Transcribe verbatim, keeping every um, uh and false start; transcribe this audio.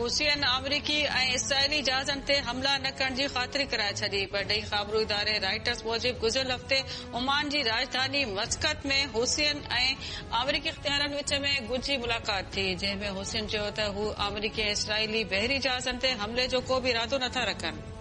हुसियन अमरीकी ऐं इसराइली जहाज़नि ते हमला न करण जी ख़ातिरी कराए छॾी। परॾेही ख़बरूं इदारे राइटर्स मूजिबि गुज़िरियल हफ़्ते ओमान जी राजधानी मस्कत में हुसियन ऐं अमरीकी इख़्तियारनि विच में ॻुझी मुलाक़ात थी, जंहिं में हुसियन चयो त हू अमरीकी ऐं इसराइली बहरी जहाज़नि ते हमले जो को बि इरादो नथा रखनि।